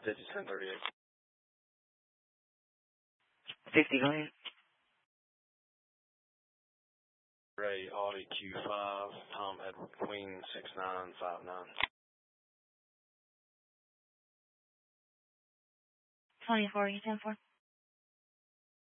Digits 1038. 50, go ahead. Ray, Audi Q5, Tom Edward Queen 6959. 24, you 10-4.